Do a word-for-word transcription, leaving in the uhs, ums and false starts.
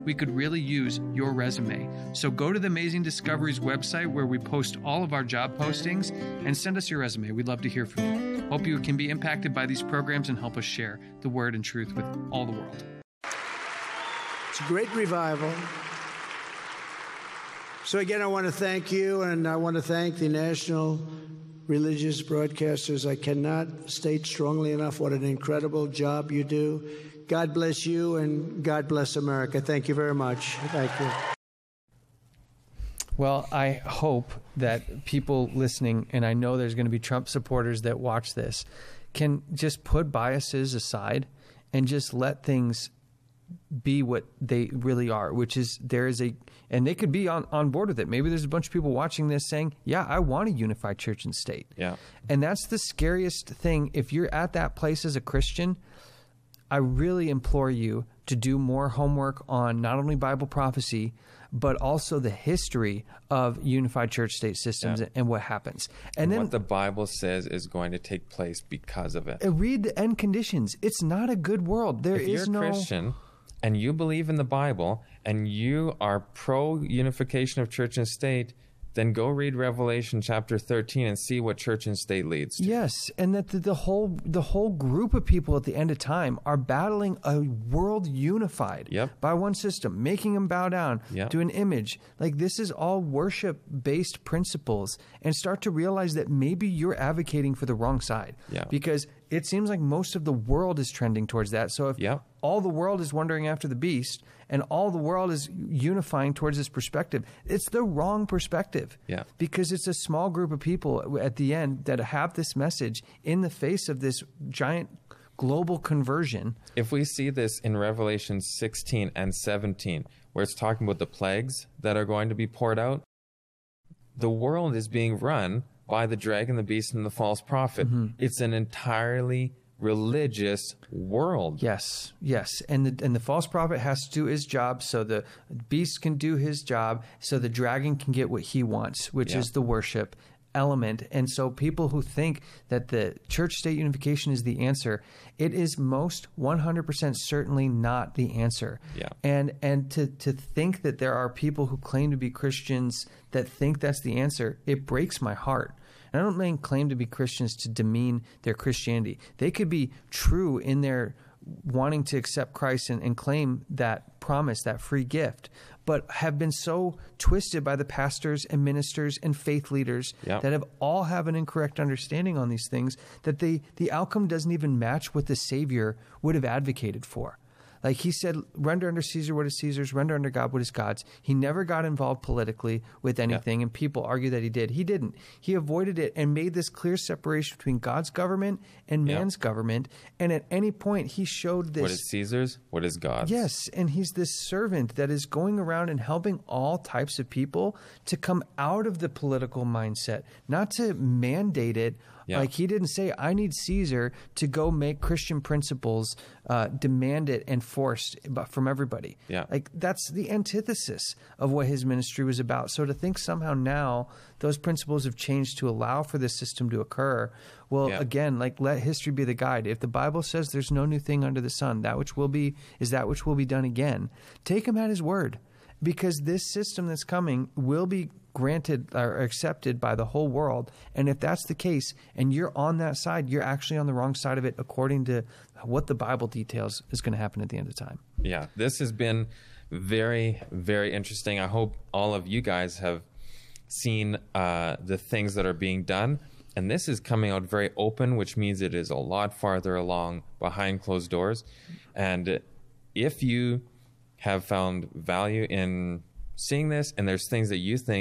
We could really use your resume. So go to the Amazing Discoveries website where we post all of our job postings and send us your resume. We'd love to hear from you. Hope you can be impacted by these programs and help us share the word and truth with all the world. It's a great revival. So again, I want to thank you, and I want to thank the national religious broadcasters. I cannot state strongly enough what an incredible job you do. God bless you, and God bless America. Thank you very much. Thank you. Well, I hope that people listening, and I know there's going to be Trump supporters that watch this, can just put biases aside and just let things be what they really are, which is there is a, and they could be on, on board with it. Maybe there's a bunch of people watching this saying, yeah, I want a unified church and state. Yeah. And that's the scariest thing. If you're at that place as a Christian, I really implore you to do more homework on not only Bible prophecy, but also the history of unified church state systems, yeah, and what happens. And, and then what the Bible says is going to take place because of it. Read the end conditions. It's not a good world. There if is you're no... a Christian and you believe in the Bible and you are pro-unification of church and state, then go read Revelation chapter thirteen and see what church and state leads to. Yes, and that the, the whole the whole group of people at the end of time are battling a world unified, yep, by one system, making them bow down, yep, to an image. Like, this is all worship-based principles, and start to realize that maybe you're advocating for the wrong side. Yeah. Because it seems like most of the world is trending towards that. So if yep, all the world is wandering after the beast, and all the world is unifying towards this perspective, it's the wrong perspective. Yeah. Because it's a small group of people at the end that have this message in the face of this giant global conversion. If we see this in Revelation sixteen and seventeen, where it's talking about the plagues that are going to be poured out, the world is being run by the dragon, the beast, and the false prophet. Mm-hmm. It's an entirely religious world. Yes, yes. And the and the false prophet has to do his job so the beast can do his job, so the dragon can get what he wants, which, yeah, is the worship element. And so people who think that the church-state unification is the answer, it is most one hundred percent certainly not the answer. Yeah. And and to, to think that there are people who claim to be Christians that think that's the answer, it breaks my heart. And I don't mean claim to be Christians to demean their Christianity. They could be true in their wanting to accept Christ and, and claim that promise, that free gift, but have been so twisted by the pastors and ministers and faith leaders, yep, that have all have an incorrect understanding on these things, that they, the outcome doesn't even match what the Savior would have advocated for. Like he said, render unto Caesar what is Caesar's, render unto God what is God's. He never got involved politically with anything, yeah, and people argue that he did. He didn't. He avoided it and made this clear separation between God's government and man's, yeah, government. And at any point, he showed this. What is Caesar's? What is God's? Yes, and he's this servant that is going around and helping all types of people to come out of the political mindset, not to mandate it. Yeah. Like he didn't say, I need Caesar to go make Christian principles uh, demanded and forced from everybody. Yeah. Like that's the antithesis of what his ministry was about. So to think somehow now those principles have changed to allow for this system to occur, well, yeah, again, like let history be the guide. If the Bible says there's no new thing under the sun, that which will be is that which will be done again. Take him at his word, because this system that's coming will be granted or accepted by the whole world. And if that's the case and you're on that side, you're actually on the wrong side of it according to what the Bible details is going to happen at the end of time. Yeah, this has been very, very interesting. I hope all of you guys have seen uh, the things that are being done. And this is coming out very open, which means it is a lot farther along behind closed doors. And if you have found value in seeing this and there's things that you think